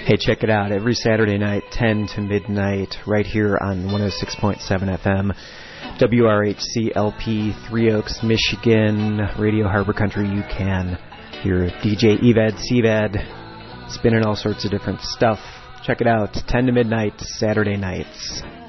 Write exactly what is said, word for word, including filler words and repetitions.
Hey, check it out. Every Saturday night, ten to midnight, right here on one oh six point seven F M, W R H C L P, Three Oaks, Michigan, Radio Harbor Country. You can hear D J Evad Sevad spinning all sorts of different stuff. Check it out. ten to midnight, Saturday nights.